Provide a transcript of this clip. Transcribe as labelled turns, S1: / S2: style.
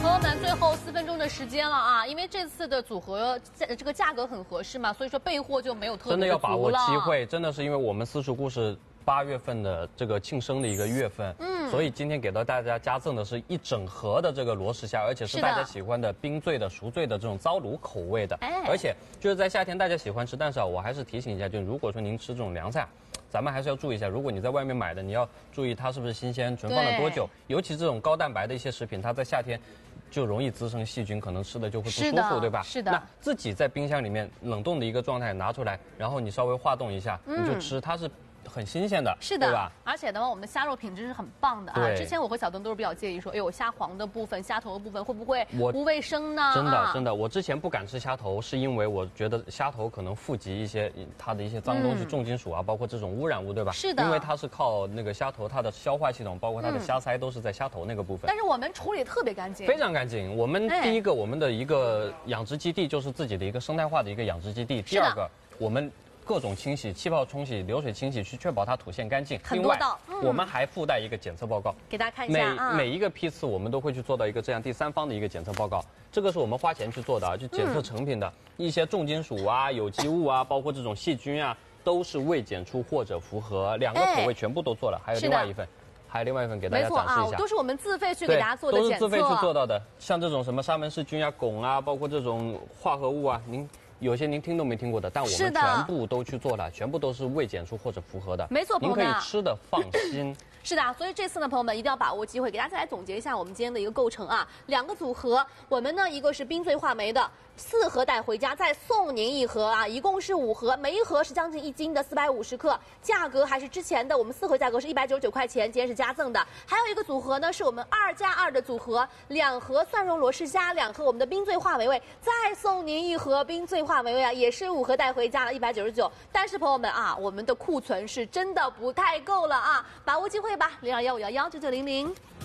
S1: 朋友们，最后4分钟的时间了啊！因为这次的组合这个价格很合适嘛，所以说备货就没有特别的足了。
S2: 真的要把握机会，真的是因为我们私塾故事8月份的这个庆生的一个月份，所以今天给到大家加赠的是一整盒的这个罗氏虾，而且是大家喜欢的冰醉的、熟醉的这种糟卤口味的，而且就是在夏天大家喜欢吃，但是我还是提醒一下，就如果说您吃这种凉菜。咱们还是要注意一下，如果你在外面买的，你要注意它是不是新鲜，存放了多久。尤其这种高蛋白的一些食品，它在夏天就容易滋生细菌，可能吃的就会不舒服，对吧？
S1: 是的。
S2: 那自己在冰箱里面冷冻的一个状态拿出来，然后你稍微化冻一下，你就吃，它是很新鲜的，
S1: 是的，
S2: 对吧？
S1: 而且的话，我们的虾肉品质是很棒的啊。之前我和小邓都是比较介意说，哎呦，虾黄的部分、虾头的部分会不会不卫生呢？
S2: 真的，我之前不敢吃虾头，是因为我觉得虾头可能富集一些它的一些脏东西、重金属啊，包括这种污染物，对吧？
S1: 是的，
S2: 因为它是靠那个虾头，它的消化系统，包括它的虾鳃都是在虾头那个部分。
S1: 但是我们处理特别干净，
S2: 非常干净。我们第一个，我们的一个养殖基地就是自己的一个生态化的一个养殖基地。第二个，我们各种清洗、气泡冲洗、流水清洗，去确保它土线干净。
S1: 很多道，
S2: 我们还附带一个检测报告，
S1: 给大家看一下啊。
S2: 每一个批次，我们都会去做到一个这样第三方的一个检测报告。这个是我们花钱去做的啊，去检测成品的一些重金属啊、有机物啊，包括这种细菌啊，都是未检出或者符合。2个口味全部都做了，还有另外一份给大家展示一下。
S1: 都是我们自费去给大家做的检测，
S2: 都是自费去做到的。像这种什么沙门氏菌啊、汞啊，包括这种化合物啊，有些您听都没听过的，但我们全部都去做了，全部都是未检出或者符合的。
S1: 没错，
S2: 您可以吃的放心。
S1: 是的，所以这次呢，朋友们一定要把握机会，给大家来总结一下我们今天的一个构成啊。2个组合，我们呢一个是冰醉话梅的4盒带回家，再送您1盒啊，一共是5盒，每一盒是将近1斤的450克，价格还是之前的我们4盒价格是199块钱，今天是加赠的。还有一个组合呢，是我们2+2的组合，2盒蒜蓉罗氏虾，2盒我们的冰醉话梅味，再送您1盒冰醉话梅味啊，也是5盒带回家了199。但是朋友们啊，我们的库存是真的不太够了啊，把握机会吧，0215119900。